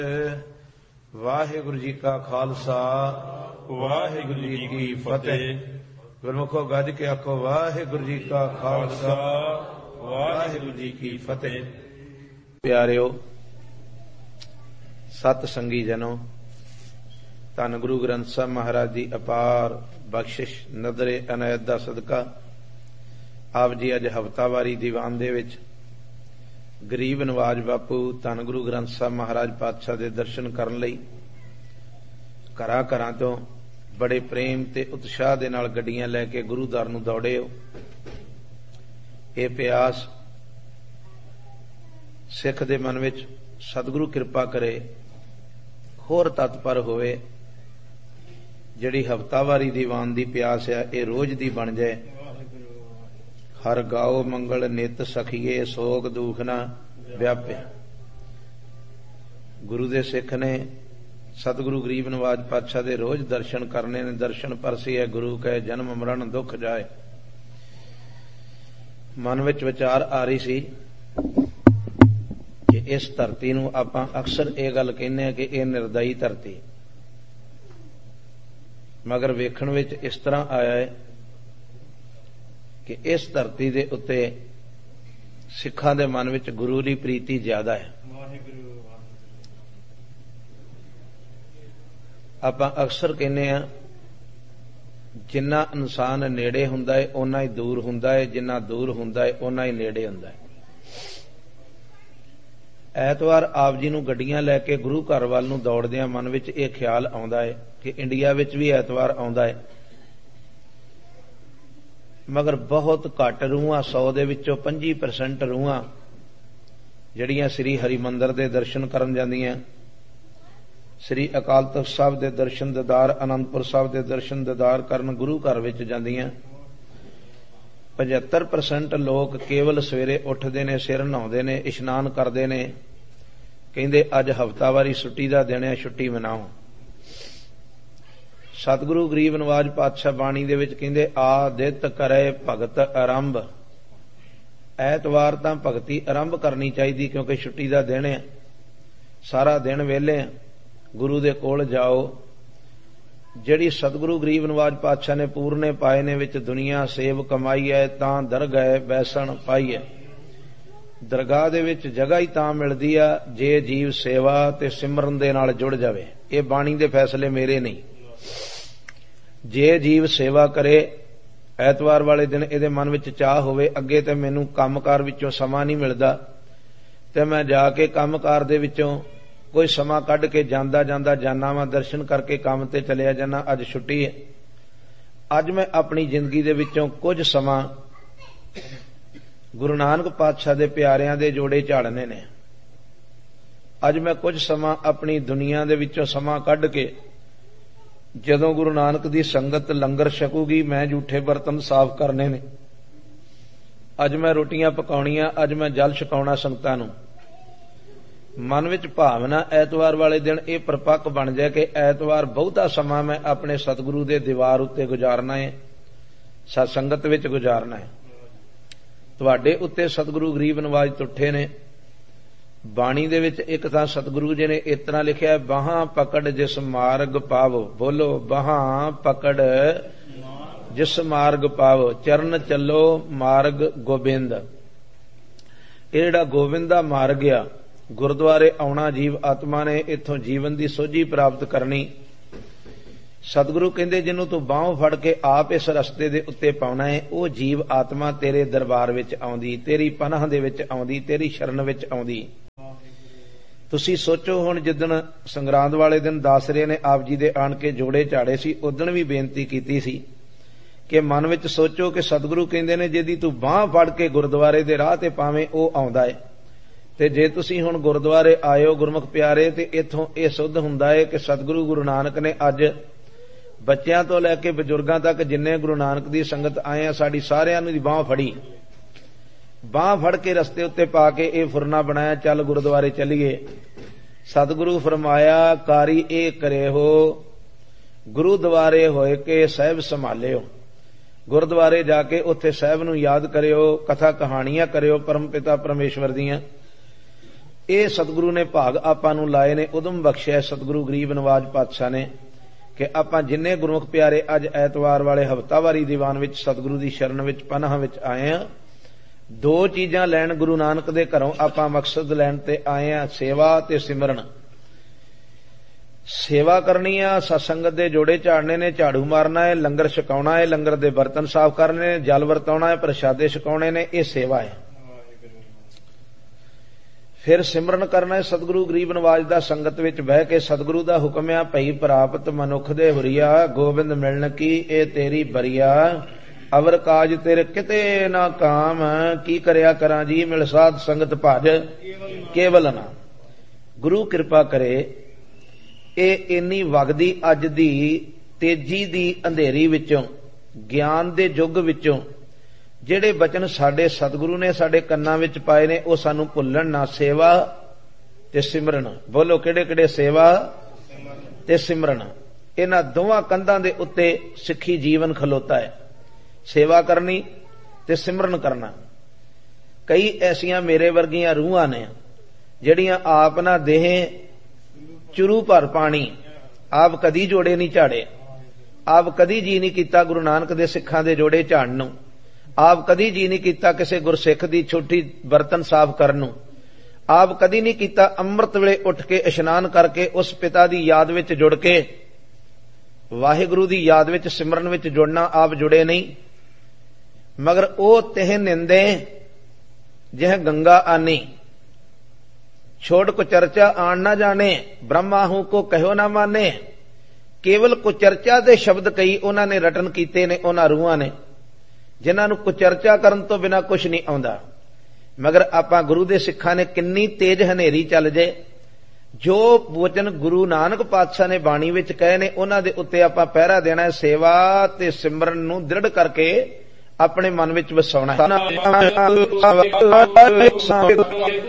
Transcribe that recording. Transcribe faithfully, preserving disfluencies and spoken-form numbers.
ਵਾਹਿਗੁਰੂ ਜੀ ਕਾ ਖਾਲਸਾ ਵਾਹਿਗੁਰੂ ਜੀ ਕੀ ਫਤਿਹ। ਗੁਰਮੁਖੋ ਗੱਜ ਕੇ ਆਖੋ ਵਾਹਿਗੁਰੂ ਜੀ ਕਾ ਖਾਲਸਾ ਵਾਹਿਗੁਰੂ ਜੀ ਕੀ ਫਤਿਹ। ਪਿਆਰਿਓ ਸਤ ਸੰਗੀ ਜਨੋ, ਧੰਨ ਗੁਰੂ ਗ੍ਰੰਥ ਸਾਹਿਬ ਮਹਾਰਾਜ ਦੀ ਅਪਾਰ ਬਖਸ਼ਿਸ਼ ਨਜ਼ਰੇ ਅਨਾਇਤ ਦਾ ਸਦਕਾ ਆਪ ਜੀ ਅੱਜ ਹਫ਼ਤਾਵਾਰੀ ਦੀਵਾਨ ਦੇ ਵਿੱਚ ਗਰੀਬ ਨਵਾਜ ਬਾਪੂ ਧੰਨ ਗੁਰੂ ਗ੍ਰੰਥ ਸਾਹਿਬ ਮਹਾਰਾਜ ਪਾਤਸ਼ਾਹ ਦੇ ਦਰਸ਼ਨ ਕਰਨ ਲਈ ਘਰਾਂ ਘਰਾਂ ਤੋਂ ਬੜੇ ਪ੍ਰੇਮ ਤੇ ਉਤਸ਼ਾਹ ਦੇ ਨਾਲ ਗੱਡੀਆਂ ਲੈ ਕੇ ਗੁਰੂ ਦਰ ਨੂੰ ਦੌੜੇ ਹੋ। ਇਹ ਪਿਆਸ ਸਿੱਖ ਦੇ ਮਨ ਵਿੱਚ ਸਤਿਗੁਰੂ ਕਿਰਪਾ ਕਰੇ ਹੋਰ ਤਤਪਰ ਹੋਵੇ। ਜਿਹੜੀ ਹਫ਼ਤਾਵਾਰੀ ਦੀਵਾਨ ਦੀ ਪਿਆਸ ਹੈ ਇਹ ਰੋਜ਼ ਦੀ ਬਣ ਜਾਏ। ਹਰ ਗਾਓ ਮੰਗਲ ਨਿਤ ਸਖੀਏ, ਸੋਗ ਦੁਖ ਨਾ ਵਿਆਪੇ। ਗੁਰੂ ਦੇ ਸਿੱਖ ਨੇ ਸਤਿਗੁਰੂ ਗਰੀਬ ਨਵਾਜ ਪਾਤਸ਼ਾਹ ਦੇ ਰੋਜ਼ ਦਰਸ਼ਨ ਕਰਨੇ ਨੇ। ਦਰਸ਼ਨ ਪਰਸੀ ਹੈ ਗੁਰੂ ਕਹੇ ਜਨਮ ਮਰਨ ਦੁੱਖ ਜਾਏ। ਮਨ ਵਿੱਚ ਵਿਚਾਰ ਆ ਰਹੀ ਸੀ ਕਿ ਇਸ ਧਰਤੀ ਨੂੰ ਆਪਾਂ ਅਕਸਰ ਇਹ ਗੱਲ ਕਹਿੰਦੇ ਹਾਂ ਕਿ ਇਹ ਨਿਰਦਈ ਧਰਤੀ, ਮਗਰ ਵੇਖਣ ਵਿੱਚ ਇਸ ਤਰ੍ਹਾਂ ਆਇਆ ਹੈ ਕਿ ਇਸ ਧਰਤੀ ਦੇ ਉੱਤੇ ਸਿੱਖਾਂ ਦੇ ਮਨ ਵਿੱਚ ਗੁਰੂ ਦੀ ਪ੍ਰੀਤੀ ਜ਼ਿਆਦਾ ਹੈ। ਆਪਾਂ ਅਕਸਰ ਕਹਿੰਦੇ ਹਾਂ ਜਿੰਨਾ ਇਨਸਾਨ ਨੇੜੇ ਹੁੰਦਾ ਹੈ ਓਨਾ ਹੀ ਦੂਰ ਹੁੰਦਾ ਹੈ, ਜਿੰਨਾ ਦੂਰ ਹੁੰਦਾ ਹੈ ਓਨਾ ਹੀ ਨੇੜੇ ਹੁੰਦਾ ਹੈ। ਐਤਵਾਰ ਆਪ ਜੀ ਨੂੰ ਗੱਡੀਆਂ ਲੈ ਕੇ ਗੁਰੂ ਘਰ ਵੱਲ ਨੂੰ ਦੌੜਦਿਆਂ ਮਨ ਵਿੱਚ ਇਹ ਖਿਆਲ ਆਉਂਦਾ ਹੈ ਕਿ ਇੰਡੀਆ ਵਿੱਚ ਵੀ ਐਤਵਾਰ ਆਉਂਦਾ ਹੈ, ਮਗਰ ਬਹੁਤ ਘੱਟ ਰੂਹਾਂ, ਸੌ ਦੇ ਵਿੱਚੋਂ ਪੰਜੀ ਪਰਸੈਂਟ ਰੂਹਾਂ ਜਿਹੜੀਆਂ ਸ੍ਰੀ ਹਰਿਮੰਦਰ ਦੇ ਦਰਸ਼ਨ ਕਰਨ ਜਾਂਦੀਆਂ, ਸ੍ਰੀ ਅਕਾਲ ਤਖ਼ਤ ਸਾਹਿਬ ਦੇ ਦਰਸ਼ਨ ਦੀਦਾਰ, ਅਨੰਦਪੁਰ ਸਾਹਿਬ ਦੇ ਦਰਸ਼ਨ ਦੀਦਾਰ ਕਰਨ ਗੁਰੂ ਘਰ ਵਿੱਚ ਜਾਂਦੀਆਂ। ਪਝੱਤਰ ਪਰਸੈਂਟ ਲੋਕ ਕੇਵਲ ਸਵੇਰੇ ਉੱਠਦੇ ਨੇ, ਸਿਰ ਨਹਾਉਂਦੇ ਨੇ, ਇਸ਼ਨਾਨ ਕਰਦੇ ਨੇ, ਕਹਿੰਦੇ ਅੱਜ ਹਫ਼ਤਾਵਾਰੀ ਛੁੱਟੀ ਦਾ ਦਿਨ ਹੈ, ਛੁੱਟੀ ਮਨਾਓ। ਸਤਿਗੁਰੂ ਗਰੀਬ ਨਵਾਜ ਪਾਤਸ਼ਾਹ ਬਾਣੀ ਦੇ ਵਿੱਚ ਕਹਿੰਦੇ ਆਦਿਤ ਕਰੇ ਭਗਤ ਆਰੰਭ। ਐਤਵਾਰ ਤਾਂ ਭਗਤੀ ਆਰੰਭ ਕਰਨੀ ਚਾਹੀਦੀ ਕਿਉਂਕਿ ਛੁੱਟੀ ਦਾ ਦਿਨ ਹੈ, ਸਾਰਾ ਦਿਨ ਵਿਹਲੇ ਆ, ਗੁਰੂ ਦੇ ਕੋਲ ਜਾਓ। ਜਿਹੜੀ ਸਤਿਗੁਰੂ ਗਰੀਬ ਨਵਾਜ ਪਾਤਸ਼ਾਹ ਨੇ ਪੂਰਨੇ ਪਾਏ ਨੇ ਵਿੱਚ ਦੁਨੀਆ ਸੇਵ ਕਮਾਈ ਹੈ ਤਾਂ ਦਰਗਾਹ ਬੈਸਣ ਪਾਈ ਹੈ। ਦਰਗਾਹ ਦੇ ਵਿੱਚ ਜਗ੍ਹਾ ਹੀ ਤਾਂ ਮਿਲਦੀ ਆ ਜੇ ਜੀਵ ਸੇਵਾ ਤੇ ਸਿਮਰਨ ਦੇ ਨਾਲ ਜੁੜ ਜਾਵੇ। ਇਹ ਬਾਣੀ ਦੇ ਫੈਸਲੇ ਮੇਰੇ ਨਹੀਂ। ਜੇ ਜੀਵ ਸੇਵਾ ਕਰੇ, ਐਤਵਾਰ ਵਾਲੇ ਦਿਨ ਇਹਦੇ ਮਨ ਵਿੱਚ ਚਾਹ ਹੋਵੇ ਅੱਗੇ ਤੇ ਮੈਨੂੰ ਕੰਮਕਾਰ ਵਿੱਚੋਂ ਸਮਾਂ ਨਹੀਂ ਮਿਲਦਾ ਤੇ ਮੈਂ ਜਾ ਕੇ ਕੰਮਕਾਰ ਦੇ ਵਿੱਚੋਂ ਕੋਈ ਸਮਾਂ ਕੱਢ ਕੇ ਜਾਂਦਾ ਜਾਂਦਾ ਜਾਨਾ ਵਾਂ, ਦਰਸ਼ਨ ਕਰਕੇ ਕੰਮ ਤੇ ਚਲਿਆ ਜਾਣਾ। ਅੱਜ ਛੁੱਟੀ ਹੈ, ਅੱਜ ਮੈਂ ਆਪਣੀ ਜ਼ਿੰਦਗੀ ਦੇ ਵਿੱਚੋਂ ਕੁਝ ਸਮਾਂ ਗੁਰੂ ਨਾਨਕ ਪਾਤਸ਼ਾਹ ਦੇ ਪਿਆਰਿਆਂ ਦੇ ਜੋੜੇ ਝਾੜਨੇ ਨੇ। ਅੱਜ ਮੈਂ ਕੁਝ ਸਮਾਂ ਆਪਣੀ ਦੁਨੀਆ ਦੇ ਵਿੱਚੋਂ ਸਮਾਂ ਕੱਢ ਕੇ ਜਦੋਂ ਗੁਰੂ ਨਾਨਕ ਦੀ ਸੰਗਤ ਲੰਗਰ ਛਕੂਗੀ ਮੈਂ ਝੂਠੇ ਬਰਤਨ ਸਾਫ਼ ਕਰਨੇ ਨੇ। ਅੱਜ ਮੈਂ ਰੋਟੀਆਂ ਪਕਾਉਣੀਆਂ, ਅੱਜ ਮੈਂ ਜਲ ਛਕਾਉਣਾ ਸੰਗਤਾਂ ਨੂੰ। ਮਨ ਵਿੱਚ ਭਾਵਨਾ ਐਤਵਾਰ ਵਾਲੇ ਦਿਨ ਇਹ ਪਰਪੱਕ ਬਣ ਜਾਏ ਕਿ ਐਤਵਾਰ ਬਹੁਤਾ ਸਮਾਂ ਮੈਂ ਆਪਣੇ ਸਤਿਗੁਰੂ ਦੇ ਦੀਵਾਰ ਉੱਤੇ ਗੁਜ਼ਾਰਨਾ ਹੈ, ਸਤ ਸੰਗਤ ਵਿੱਚ ਗੁਜ਼ਾਰਨਾ ਹੈ। ਤੁਹਾਡੇ ਉੱਤੇ ਸਤਿਗੁਰੂ ਗਰੀਬ ਨਵਾਜ ਤੁੱਠੇ ਨੇ। ਬਾਣੀ ਦੇ ਵਿੱਚ ਇੱਕ ਤਾਂ ਸਤਿਗੁਰੂ ਜੀ ਨੇ ਇਸ ਤਰ੍ਹਾਂ ਲਿਖਿਆ, ਬਾਹਾਂ ਪਕੜ ਜਿਸ ਮਾਰਗ ਪਾਵੋ। ਬੋਲੋ, ਬਾਹਾਂ ਪਕੜ ਜਿਸ ਮਾਰਗ ਪਾਵੋ, ਚਰਨ ਚੱਲੋ ਮਾਰਗ ਗੋਬਿੰਦ। ਇਹ ਜਿਹੜਾ ਗੋਬਿੰਦ ਦਾ ਮਾਰਗ ਆ, ਗੁਰਦੁਆਰੇ ਆਉਣਾ ਜੀਵ ਆਤਮਾ ਨੇ, ਇੱਥੋਂ ਜੀਵਨ ਦੀ ਸੋਝੀ ਪ੍ਰਾਪਤ ਕਰਨੀ। ਸਤਿਗੁਰੂ ਕਹਿੰਦੇ ਜਿਹਨੂੰ ਤੂੰ ਬਾਹੋਂ ਫੜ ਕੇ ਆਪ ਇਸ ਰਸਤੇ ਦੇ ਉੱਤੇ ਪਾਉਣਾ ਹੈ, ਉਹ ਜੀਵ ਆਤਮਾ ਤੇਰੇ ਦਰਬਾਰ ਵਿੱਚ ਆਉਂਦੀ, ਤੇਰੀ ਪਨਾਹ ਦੇ ਵਿੱਚ ਆਉਂਦੀ, ਤੇਰੀ ਸ਼ਰਨ ਵਿੱਚ ਆਉਂਦੀ। ਤੁਸੀਂ ਸੋਚੋ, ਹੁਣ ਜਿੱਦਣ ਸੰਗਰਾਂਦ ਵਾਲੇ ਦਿਨ ਦਾਸਰੇ ਨੇ ਆਪ ਜੀ ਦੇ ਆਣ ਕੇ ਜੋੜੇ ਝਾੜੇ ਸੀ, ਉਦਣ ਵੀ ਬੇਨਤੀ ਕੀਤੀ ਸੀ ਕਿ ਮਨ ਵਿੱਚ ਸੋਚੋ ਕਿ ਸਤਿਗੁਰੂ ਕਹਿੰਦੇ ਨੇ ਜਿਹਦੀ ਤੂੰ ਬਾਂਹ ਫੜ ਕੇ ਗੁਰਦੁਆਰੇ ਦੇ ਰਾਹ ਤੇ ਪਾਵੇਂ ਉਹ ਆਉਂਦਾ ਹੈ। ਤੇ ਜੇ ਤੁਸੀਂ ਹੁਣ ਗੁਰਦੁਆਰੇ ਆਇਓ ਗੁਰਮੁਖ ਪਿਆਰੇ, ਤੇ ਇੱਥੋਂ ਇਹ ਸੁੱਧ ਹੁੰਦਾ ਹੈ ਕਿ ਸਤਿਗੁਰੂ ਗੁਰੂ ਨਾਨਕ ਨੇ ਅੱਜ ਬੱਚਿਆਂ ਤੋਂ ਲੈ ਕੇ ਬਜ਼ੁਰਗਾਂ ਤੱਕ ਜਿੰਨੇ ਗੁਰੂ ਨਾਨਕ ਦੀ ਸੰਗਤ ਆਏ ਆ, ਸਾਡੀ ਸਾਰਿਆਂ ਨੂੰ ਦੀ ਬਾਂਹ ਫੜੀ, ਬਾਂਹ ਫੜ ਕੇ ਰਸਤੇ ਉੱਤੇ ਪਾ ਕੇ ਇਹ ਫੁਰਨਾ ਬਣਾਇਆ, ਚੱਲ ਗੁਰਦੁਆਰੇ ਚੱਲੀਏ। ਸਤਿਗੁਰੂ ਫਰਮਾਇਆ, ਕਾਰੀ ਇਹ ਕਰੇ ਹੋ ਗੁਰੂ ਦੁਆਰੇ ਹੋਏ ਕੇ ਸਾਹਿਬ ਸੰਭਾਲਿਓ। ਗੁਰਦੁਆਰੇ ਜਾ ਕੇ ਉੱਥੇ ਸਾਹਿਬ ਨੂੰ ਯਾਦ ਕਰਿਓ, ਕਥਾ ਕਹਾਣੀਆਂ ਕਰਿਓ ਪਰਮ ਪਿਤਾ ਪਰਮੇਸ਼ਵਰ ਦੀਆਂ। ਇਹ ਸਤਿਗੁਰੂ ਨੇ ਭਾਗ ਆਪਾਂ ਨੂੰ ਲਾਏ ਨੇ, ਉਦਮ ਬਖਸ਼ਿਆ ਸਤਿਗੁਰੂ ਗਰੀਬ ਨਵਾਜ ਪਾਤਸ਼ਾਹ ਨੇ ਕਿ ਆਪਾਂ ਜਿੰਨੇ ਗੁਰਮੁਖ ਪਿਆਰੇ ਅੱਜ ਐਤਵਾਰ ਵਾਲੇ ਹਫ਼ਤਾਵਾਰੀ ਦੀਵਾਨ ਵਿੱਚ ਸਤਿਗੁਰੂ ਦੀ ਸ਼ਰਨ ਵਿੱਚ ਪਨਾਹ ਵਿੱਚ ਆਏ ਆ। ਦੋ ਚੀਜ਼ਾਂ ਲੈਣ ਗੁਰੂ ਨਾਨਕ ਦੇ ਘਰੋਂ ਆਪਾਂ ਮਕਸਦ ਲੈਣ ਤੇ ਆਏ ਆ, ਸੇਵਾ ਤੇ ਸਿਮਰਨ। ਸੇਵਾ ਕਰਨੀ ਆ, ਸਤਸੰਗਤ ਦੇ ਜੋੜੇ ਝਾੜਨੇ ਨੇ, ਝਾੜੂ ਮਾਰਨਾ ਹੈ, ਲੰਗਰ ਛਕਾਉਣਾ ਹੈ, ਲੰਗਰ ਦੇ ਬਰਤਨ ਸਾਫ਼ ਕਰਨੇ ਨੇ, ਜਲ ਵਰਤਾਉਣਾ ਹੈ, ਪ੍ਰਸ਼ਾਦੇ ਛਕਾਉਣੇ ਨੇ, ਇਹ ਸੇਵਾ ਹੈ। ਫਿਰ ਸਿਮਰਨ ਕਰਨਾ ਹੈ ਸਤਿਗੁਰੂ ਗਰੀਬ ਨਵਾਜ ਦਾ ਸੰਗਤ ਵਿੱਚ ਬਹਿ ਕੇ। ਸਤਿਗੁਰੂ ਦਾ ਹੁਕਮ ਆ, ਭਈ ਪ੍ਰਾਪਤ ਮਨੁੱਖ ਦੇ ਹੁਰੀਆ, ਗੋਬਿੰਦ ਮਿਲਣ ਕੀ ਇਹ ਤੇਰੀ ਬਰੀਆ, ਅਵਰ ਕਾਜ ਤੇਰੇ ਕਿਤੇ ਨਾ ਕਾਮ, ਕੀ ਕਰਿਆ ਕਰਾਂ ਜੀ ਮਿਲ ਸਾਧ ਸੰਗਤ ਭਜ ਕੇਵਲ ਨਾ। ਗੁਰੂ ਕਿਰਪਾ ਕਰੇ ਇਹ ਇੰਨੀ ਵਗਦੀ ਅੱਜ ਦੀ ਤੇਜ਼ੀ ਦੀ ਅੰਧੇਰੀ ਵਿੱਚੋਂ, ਗਿਆਨ ਦੇ ਯੁੱਗ ਵਿੱਚੋਂ ਜਿਹੜੇ ਬਚਨ ਸਾਡੇ ਸਤਿਗੁਰੂ ਨੇ ਸਾਡੇ ਕੰਨਾਂ ਵਿੱਚ ਪਾਏ ਨੇ ਉਹ ਸਾਨੂੰ ਭੁੱਲਣ ਨਾ। ਸੇਵਾ ਤੇ ਸਿਮਰਨ, ਬੋਲੋ ਕਿਹੜੇ ਕਿਹੜੇ? ਸੇਵਾ ਤੇ ਸਿਮਰਨ। ਇਹਨਾਂ ਦੋਵਾਂ ਕੰਧਾਂ ਦੇ ਉੱਤੇ ਸਿੱਖੀ ਜੀਵਨ ਖਲੋਤਾ ਹੈ, ਸੇਵਾ ਕਰਨੀ ਤੇ ਸਿਮਰਨ ਕਰਨਾ। ਕਈ ਐਸੀਆਂ ਮੇਰੇ ਵਰਗੀਆਂ ਰੂਹਾਂ ਨੇ ਜਿਹੜੀਆਂ ਆਪ ਨਾ ਦੇਹ ਚੁਰੂ ਭਰ ਪਾਣੀ, ਆਪ ਕਦੀ ਜੋੜੇ ਨਹੀਂ ਝਾੜੇ, ਆਪ ਕਦੀ ਜੀ ਨਹੀਂ ਕੀਤਾ ਗੁਰੂ ਨਾਨਕ ਦੇ ਸਿੱਖਾਂ ਦੇ ਜੋੜੇ ਝਾੜਨ ਨੂੰ, ਆਪ ਕਦੀ ਜੀ ਨਹੀਂ ਕੀਤਾ ਕਿਸੇ ਗੁਰਸਿੱਖ ਦੀ ਛੋਟੀ ਬਰਤਨ ਸਾਫ਼ ਕਰਨ ਨੂੰ, ਆਪ ਕਦੀ ਨਹੀਂ ਕੀਤਾ ਅੰਮ੍ਰਿਤ ਵੇਲੇ ਉੱਠ ਕੇ ਇਸ਼ਨਾਨ ਕਰਕੇ ਉਸ ਪਿਤਾ ਦੀ ਯਾਦ ਵਿੱਚ ਜੁੜ ਕੇ, ਵਾਹਿਗੁਰੂ ਦੀ ਯਾਦ ਵਿੱਚ ਸਿਮਰਨ ਵਿੱਚ ਜੁੜਨਾ ਆਪ ਜੁੜੇ ਨਹੀਂ। ਮਗਰ ਉਹ ਤਿਹ ਨਿੰਦੇ ਜਿਹ ਗੰਗਾ ਆਨੀ, ਛੋੜ ਕੋ ਚਰਚਾ ਆਣ ਨਾ ਜਾਣੇ, ਬ੍ਰਹਮਾ ਹੂੰ ਕੋ ਕਹਿਓ ਨਾ ਮਾਨੇ। ਕੇਵਲ ਕੁਚਰਚਾ ਦੇ ਸ਼ਬਦ ਕਈ ਉਹਨਾਂ ਨੇ ਰਟਨ ਕੀਤੇ ਨੇ, ਉਹਨਾਂ ਰੂਹਾਂ ਨੇ ਜਿਨ੍ਹਾਂ ਨੂੰ ਕੁਚਰਚਾ ਕਰਨ ਤੋਂ ਬਿਨਾਂ ਕੁਝ ਨਹੀਂ ਆਉਂਦਾ। ਮਗਰ ਆਪਾਂ ਗੁਰੂ ਦੇ ਸਿੱਖਾਂ ਨੇ ਕਿੰਨੀ ਤੇਜ਼ ਹਨੇਰੀ ਚੱਲ ਜੇ, ਜੋ ਵਚਨ ਗੁਰੂ ਨਾਨਕ ਪਾਤਸ਼ਾਹ ਨੇ ਬਾਣੀ ਵਿੱਚ ਕਹੇ ਨੇ ਉਹਨਾਂ ਦੇ ਉੱਤੇ ਆਪਾਂ ਪਹਿਰਾ ਦੇਣਾ ਹੈ। ਸੇਵਾ ਤੇ ਸਿਮਰਨ ਨੂੰ ਦ੍ਰਿੜ ਕਰਕੇ ਆਪਣੇ ਮਨ ਵਿੱਚ ਵਸਾਉਣਾ ਹੈ।